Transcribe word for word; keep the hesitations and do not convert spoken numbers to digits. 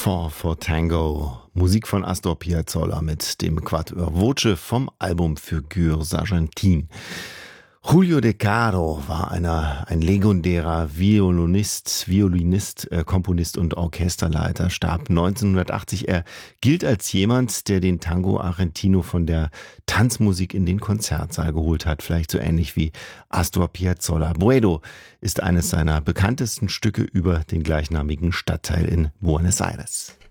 Four for Tango. Musik von Astor Piazzolla mit dem Quatuor Voce vom Album Figure Sargentine. Julio De Caro war einer, ein legendärer Violinist, Violinist, äh, Komponist und Orchesterleiter, starb neunzehnhundertachtzig. Er gilt als jemand, der den Tango Argentino von der Tanzmusik in den Konzertsaal geholt hat, vielleicht so ähnlich wie Astor Piazzolla. Boedo ist eines seiner bekanntesten Stücke über den gleichnamigen Stadtteil in Buenos Aires.